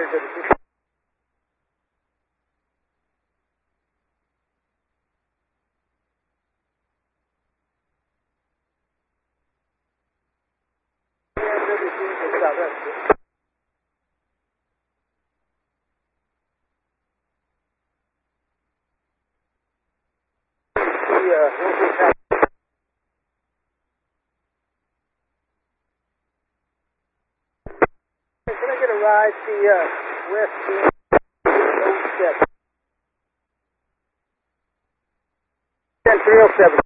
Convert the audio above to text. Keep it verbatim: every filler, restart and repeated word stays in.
Can I get a ride to uh, West oh seven? ten three oh seven.